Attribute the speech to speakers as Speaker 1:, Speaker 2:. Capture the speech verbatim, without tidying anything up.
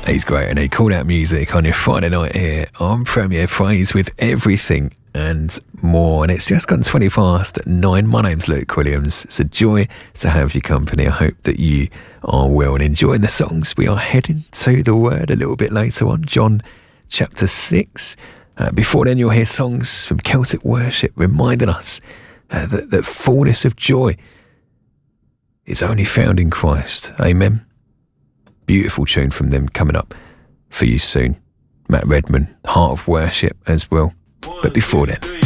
Speaker 1: He's great, and he called out music on your Friday night here on Premier Praise with everything and more. And it's just gone twenty past nine. My name's Luke Williams. It's a joy to have your company. I hope that you are well and enjoying the songs. We are heading to the Word a little bit later on, John chapter six. Uh, before then, you'll hear songs from Celtic Worship reminding us uh, that, that fullness of joy is only found in Christ. Amen. Beautiful tune from them coming up for you soon. Matt Redman, Heart of Worship as well. But before then...